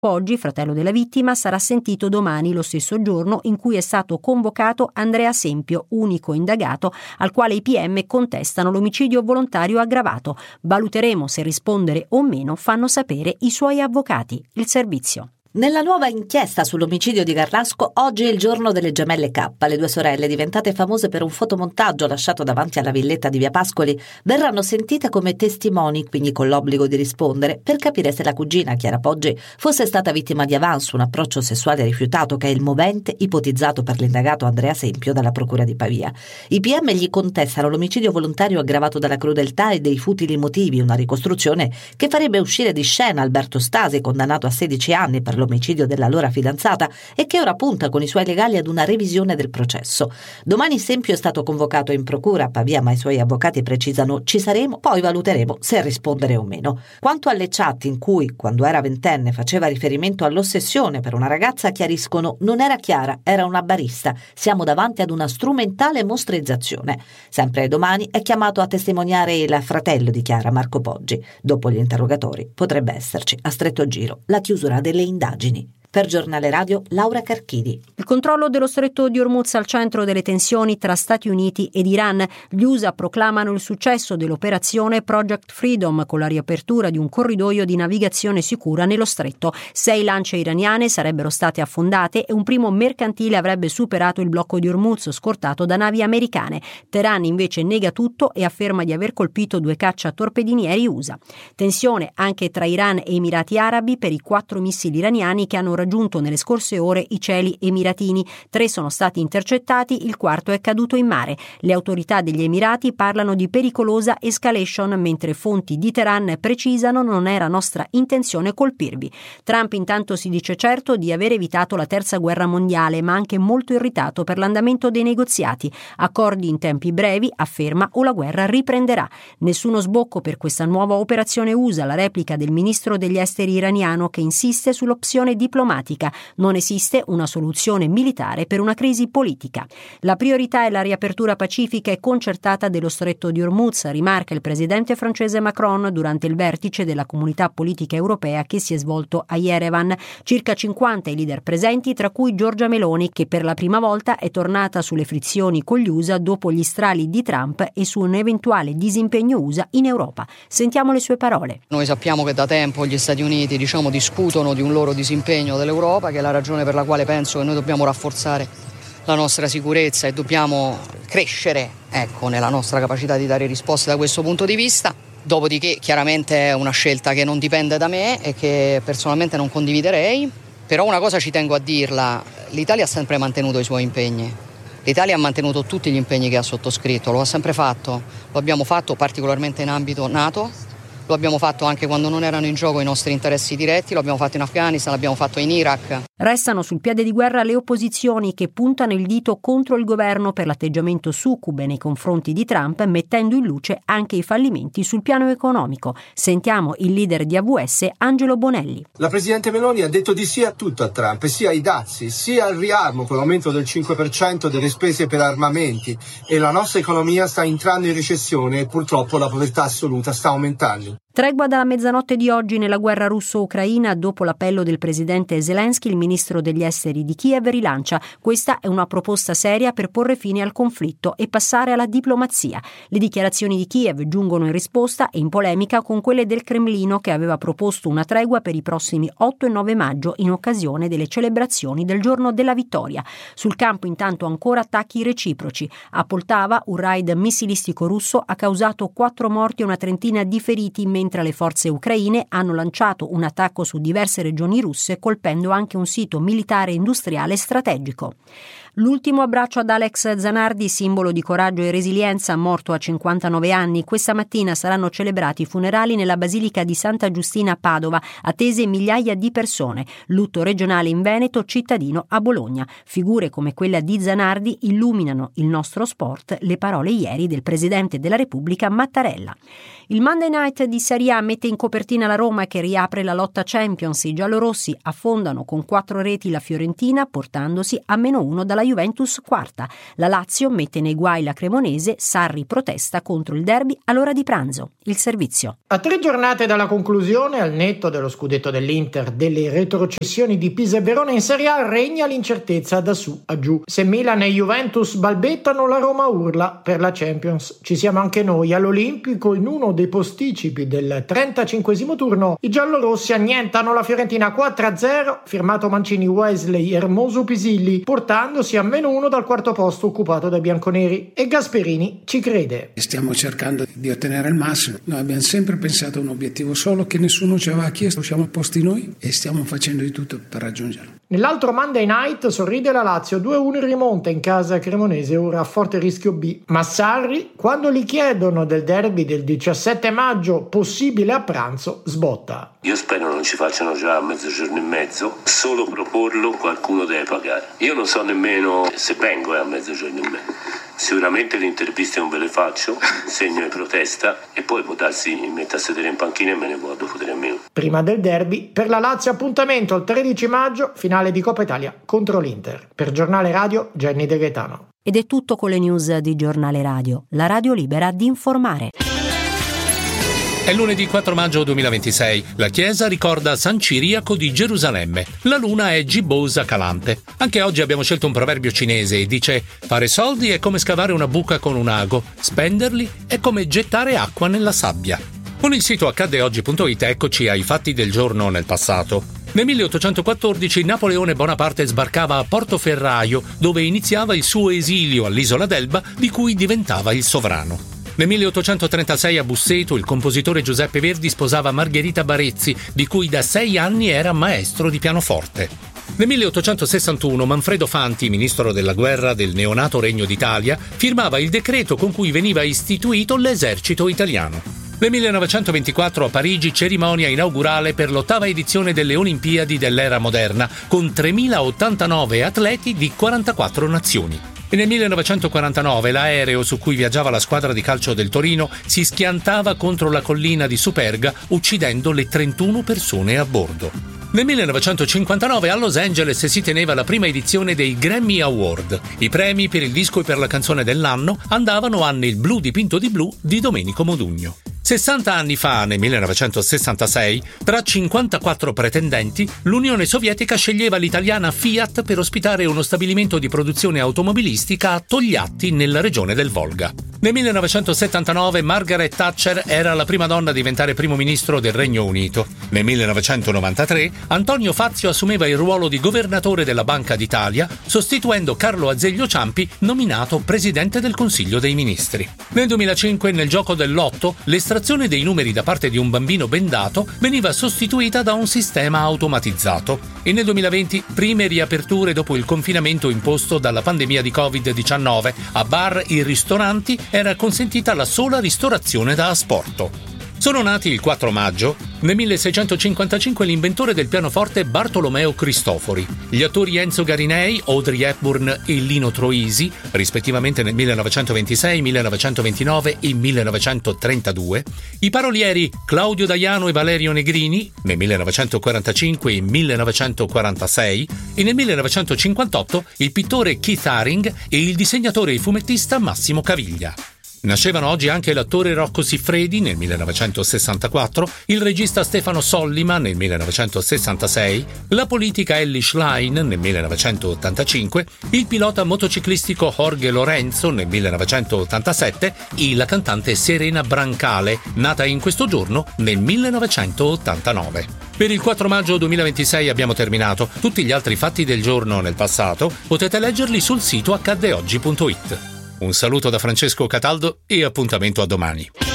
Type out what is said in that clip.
Poggi, fratello della vittima, sarà sentito domani, lo stesso giorno in cui è stato convocato Andrea Sempio, unico indagato al quale i PM contestano l'omicidio volontario aggravato. Valuteremo se rispondere o meno, fanno sapere i suoi avvocati. Il servizio. Nella nuova inchiesta sull'omicidio di Garlasco, oggi è il giorno delle gemelle K. Le due sorelle, diventate famose per un fotomontaggio lasciato davanti alla villetta di Via Pascoli, verranno sentite come testimoni, quindi con l'obbligo di rispondere, per capire se la cugina, Chiara Poggi, fosse stata vittima di avanzo, un approccio sessuale rifiutato che è il movente ipotizzato per l'indagato Andrea Sempio dalla Procura di Pavia. I PM gli contestano l'omicidio volontario aggravato dalla crudeltà e dei futili motivi, una ricostruzione che farebbe uscire di scena Alberto Stasi, condannato a 16 anni per l'omicidio della allora fidanzata e che ora punta con i suoi legali ad una revisione del processo. Domani Sempio è stato convocato in procura a Pavia, ma i suoi avvocati precisano: ci saremo, poi valuteremo se rispondere o meno. Quanto alle chat in cui, quando era ventenne, faceva riferimento all'ossessione per una ragazza, chiariscono: non era Chiara, era una barista. Siamo davanti ad una strumentale mostrizzazione. Sempre domani è chiamato a testimoniare il fratello di Chiara, Marco Poggi. Dopo gli interrogatori potrebbe esserci, a stretto giro, la chiusura delle indagini. Per Giornale Radio, Laura Carchidi. Il controllo dello stretto di Hormuz al centro delle tensioni tra Stati Uniti ed Iran. Gli USA proclamano il successo dell'operazione Project Freedom con la riapertura di un corridoio di navigazione sicura nello stretto. 6 lance iraniane sarebbero state affondate e un primo mercantile avrebbe superato il blocco di Hormuz scortato da navi americane. Teheran invece nega tutto e afferma di aver colpito 2 cacciatorpedinieri USA. Tensione anche tra Iran e Emirati Arabi per i 4 missili iraniani che hanno raggiunto nelle scorse ore i cieli emiratini. 3 sono stati intercettati, il 4° è caduto in mare. Le autorità degli Emirati parlano di pericolosa escalation, mentre fonti di Teheran precisano: non era nostra intenzione colpirvi. Trump intanto si dice certo di aver evitato la terza guerra mondiale, ma anche molto irritato per l'andamento dei negoziati. Accordi in tempi brevi, afferma, o la guerra riprenderà. Nessuno sbocco per questa nuova operazione USA, la replica del ministro degli esteri iraniano che insiste sull'opzione diplomatica. Non esiste una soluzione militare per una crisi politica. La priorità è la riapertura pacifica e concertata dello stretto di Hormuz, rimarca il presidente francese Macron durante il vertice della comunità politica europea che si è svolto a Yerevan. Circa 50 i leader presenti, tra cui Giorgia Meloni, che per la prima volta è tornata sulle frizioni con gli USA dopo gli strali di Trump e su un eventuale disimpegno USA in Europa. Sentiamo le sue parole. Noi sappiamo che da tempo gli Stati Uniti discutono di un loro disimpegno dell'Europa, che è la ragione per la quale penso che noi dobbiamo rafforzare la nostra sicurezza e dobbiamo crescere, nella nostra capacità di dare risposte da questo punto di vista. Dopodiché chiaramente è una scelta che non dipende da me e che personalmente non condividerei, però una cosa ci tengo a dirla: l'Italia ha sempre mantenuto i suoi impegni. L'Italia ha mantenuto tutti gli impegni che ha sottoscritto, lo ha sempre fatto, lo abbiamo fatto particolarmente in ambito NATO. Lo abbiamo fatto anche quando non erano in gioco i nostri interessi diretti, lo abbiamo fatto in Afghanistan, l'abbiamo fatto in Iraq. Restano sul piede di guerra le opposizioni che puntano il dito contro il governo per l'atteggiamento succube nei confronti di Trump, mettendo in luce anche i fallimenti sul piano economico. Sentiamo il leader di AVS, Angelo Bonelli. La presidente Meloni ha detto di sì a tutto a Trump, sia ai dazi, sia al riarmo con l'aumento del 5% delle spese per armamenti, e la nostra economia sta entrando in recessione e purtroppo la povertà assoluta sta aumentando. Tregua dalla mezzanotte di oggi nella guerra russo-ucraina. Dopo l'appello del presidente Zelensky, il ministro degli esteri di Kiev rilancia: questa è una proposta seria per porre fine al conflitto e passare alla diplomazia. Le dichiarazioni di Kiev giungono in risposta e in polemica con quelle del Cremlino, che aveva proposto una tregua per i prossimi 8 e 9 maggio in occasione delle celebrazioni del giorno della vittoria. Sul campo intanto ancora attacchi reciproci. A Poltava un raid missilistico russo ha causato 4 morti e una trentina di feriti, mentre le forze ucraine hanno lanciato un attacco su diverse regioni russe, colpendo anche un sito militare e industriale strategico. L'ultimo abbraccio ad Alex Zanardi, simbolo di coraggio e resilienza, morto a 59 anni. Questa mattina saranno celebrati i funerali nella Basilica di Santa Giustina a Padova, attese migliaia di persone. Lutto regionale in Veneto, cittadino a Bologna. Figure come quella di Zanardi illuminano il nostro sport, le parole ieri del Presidente della Repubblica Mattarella. Il Monday Night di Serie A mette in copertina la Roma, che riapre la lotta Champions. I giallorossi affondano con 4 reti la Fiorentina, portandosi a -1 dalla la Juventus quarta. La Lazio mette nei guai la Cremonese, Sarri protesta contro il derby all'ora di pranzo. Il servizio. A 3 giornate dalla conclusione, al netto dello scudetto dell'Inter, delle retrocessioni di Pisa e Verona in Serie A, regna l'incertezza da su a giù. Se Milan e Juventus balbettano, la Roma urla per la Champions. Ci siamo anche noi all'Olimpico in uno dei posticipi del 35esimo turno. I giallorossi annientano la Fiorentina 4-0, firmato Mancini, Wesley, Hermoso, Pisilli, portandosi a -1 dal quarto posto occupato dai bianconeri. E Gasperini ci crede. Stiamo cercando di ottenere il massimo. Noi abbiamo sempre pensato a un obiettivo solo che nessuno ci aveva chiesto, siamo posti noi e stiamo facendo di tutto per raggiungerlo. Nell'altro Monday Night sorride la Lazio, 2-1 in rimonta in casa cremonese, ora a forte rischio B. Ma Sarri, quando gli chiedono del derby del 17 maggio possibile a pranzo, sbotta. Io spero non ci facciano già a mezzogiorno e mezzo, solo proporlo qualcuno deve pagare. Io non so nemmeno se vengo a mezzogiorno e mezzo. Sicuramente le interviste non ve le faccio, segno di protesta e poi può darsi mi metto a sedere in panchina e me ne vado dopo 3 minuti. Prima del derby, per la Lazio appuntamento il 13 maggio, finale di Coppa Italia contro l'Inter. Per Giornale Radio, Jenny De Gaetano. Ed è tutto con le news di Giornale Radio, la radio libera di informare. È lunedì 4 maggio 2026. La Chiesa ricorda San Ciriaco di Gerusalemme. La luna è gibbosa calante. Anche oggi abbiamo scelto un proverbio cinese e dice: fare soldi è come scavare una buca con un ago, spenderli è come gettare acqua nella sabbia. Con il sito accaddeoggi.it eccoci ai fatti del giorno nel passato. Nel 1814 Napoleone Bonaparte sbarcava a Portoferraio, dove iniziava il suo esilio all'isola d'Elba, di cui diventava il sovrano. Nel 1836 a Busseto il compositore Giuseppe Verdi sposava Margherita Barezzi, di cui da 6 anni era maestro di pianoforte. Nel 1861 Manfredo Fanti, ministro della guerra del neonato Regno d'Italia, firmava il decreto con cui veniva istituito l'esercito italiano. Nel 1924 a Parigi cerimonia inaugurale per l'8ª edizione delle Olimpiadi dell'era moderna, con 3.089 atleti di 44 nazioni. E nel 1949 l'aereo su cui viaggiava la squadra di calcio del Torino si schiantava contro la collina di Superga, uccidendo le 31 persone a bordo. Nel 1959 a Los Angeles si teneva la prima edizione dei Grammy Award. I premi per il disco e per la canzone dell'anno andavano a Nel blu dipinto di blu di Domenico Modugno. 60 anni fa, nel 1966, tra 54 pretendenti, l'Unione Sovietica sceglieva l'italiana Fiat per ospitare uno stabilimento di produzione automobilistica a Togliatti, nella regione del Volga. Nel 1979 Margaret Thatcher era la prima donna a diventare primo ministro del Regno Unito. Nel 1993 Antonio Fazio assumeva il ruolo di governatore della Banca d'Italia, sostituendo Carlo Azeglio Ciampi, nominato presidente del Consiglio dei Ministri. Nel 2005, nel gioco del lotto, l'estrazione dei numeri da parte di un bambino bendato veniva sostituita da un sistema automatizzato. E nel 2020, prime riaperture dopo il confinamento imposto dalla pandemia di Covid-19. A bar e ristoranti era consentita la sola ristorazione da asporto. Sono nati il 4 maggio, nel 1655 l'inventore del pianoforte Bartolomeo Cristofori, gli attori Enzo Garinei, Audrey Hepburn e Lino Troisi, rispettivamente nel 1926, 1929 e 1932, i parolieri Claudio Daiano e Valerio Negrini, nel 1945 e 1946, e nel 1958 il pittore Keith Haring e il disegnatore e fumettista Massimo Caviglia. Nascevano oggi anche l'attore Rocco Siffredi nel 1964, il regista Stefano Sollima nel 1966, la politica Ellie Schlein nel 1985, il pilota motociclistico Jorge Lorenzo nel 1987 e la cantante Serena Brancale, nata in questo giorno nel 1989. Per il 4 maggio 2026 abbiamo terminato. Tutti gli altri fatti del giorno nel passato potete leggerli sul sito accaddeoggi.it. Un saluto da Francesco Cataldo e appuntamento a domani.